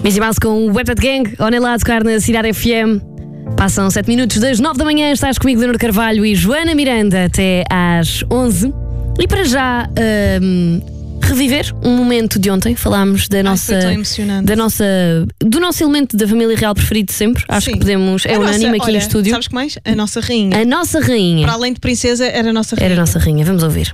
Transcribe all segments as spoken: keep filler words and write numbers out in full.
Missy Mouse com o Wet Wet Gang, Onela a tocar na Cidade F M. Passam sete minutos das nove da manhã, estás comigo, Leonor Carvalho e Joana Miranda, até às onze. E para já um, reviver um momento de ontem, falámos da nossa, Ai, foi tão emocionante. da nossa, do nosso elemento da família real preferido de sempre. Acho Sim. que podemos, é A unânime nossa- aqui olha, no estúdio. Sabes que mais? A nossa rainha. A nossa rainha. Para além de princesa, era a nossa rainha. Era a nossa rainha, vamos ouvir.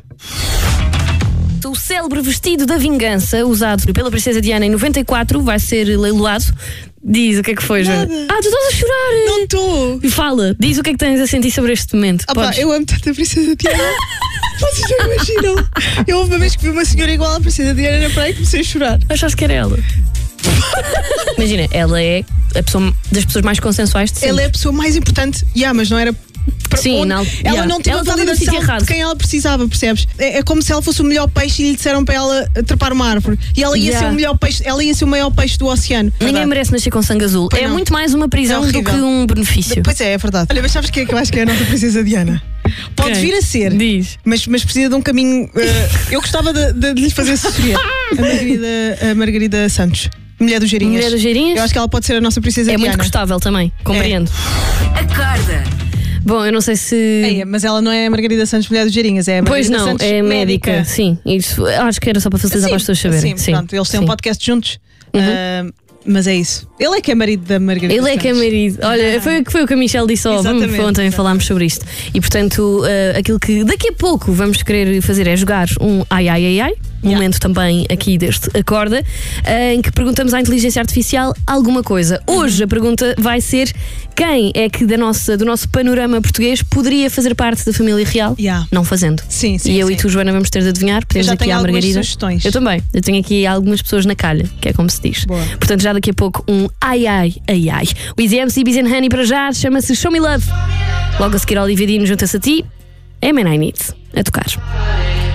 O célebre vestido da vingança, usado pela princesa Diana em noventa e quatro, vai ser leiloado. Diz o que é que foi, Joana. Nada. Ah, tu estás a chorar! Não estou. E fala, diz o que é que tens a sentir sobre este momento. Ah pá, Podes? eu amo tanto a princesa Diana. Vocês não imaginam. Eu houve uma vez que vi uma senhora igual à princesa Diana na praia e comecei a chorar. Achaste que era ela? Imagina, ela é a pessoa das pessoas mais consensuais de sempre. Ela é a pessoa mais importante. Yeah, mas não era. para Sim, onde- não- ela yeah. não teve Ela a estava no validação sítio errado. de quem ela precisava, percebes? É, é como se ela fosse o melhor peixe e lhe disseram para ela trepar uma árvore. E ela ia Yeah. ser o melhor peixe, ela ia ser o maior peixe do oceano. Ninguém Verdade. merece nascer com sangue azul. Pois é não. muito mais uma prisão É do horrível. que um benefício. Pois é, é verdade. Olha, mas sabes quem é que eu acho que é a nossa princesa Diana? Pode Quem? vir a ser, Diz. mas, mas precisa de um caminho. eh, eu gostava de, de, de lhe fazer assessoria. A Margarida, a Margarida Santos, mulher dos Geirinhas. Mulher dos Geirinhas? Eu acho que ela pode ser a nossa princesa É Diana. muito gostável também, compreendo. Acorda. Bom, eu não sei se. É, mas ela não é a Margarida Santos, mulher dos Geirinhas, é a Pois Margarida não, Santos, é médica. Sim, isso, acho que era só para facilitar para as pessoas saberem. Sim, pronto, eles têm sim. um podcast juntos. Uhum. Ah, mas é isso. Ele é que é marido da Margarida Ele é que é Santos. marido. Olha, foi, foi o que a Michelle disse ao vamos, Exatamente, ontem exatamente. falámos sobre isto. E portanto, uh, aquilo que daqui a pouco vamos querer fazer é jogar um ai ai ai ai. Um Yeah. momento também aqui deste Acorda, uh, em que perguntamos à inteligência artificial alguma coisa. Hoje Uhum. a pergunta vai ser: quem é que da nossa, do nosso panorama português poderia fazer parte da família real? Yeah. Não fazendo. Sim, sim, E eu sim. e tu, Joana, vamos ter de adivinhar. Pedimos já aqui tenho à algumas Margarida. sugestões. Eu também. Eu tenho aqui algumas pessoas na calha, que é como se diz. Boa. Portanto, já daqui a pouco um ai ai ai ai. O Easy M C, Biz and Honey para já, chama-se Show Me Love. Logo a seguir ao Dividino junta-se a ti, M and I Need a tocar.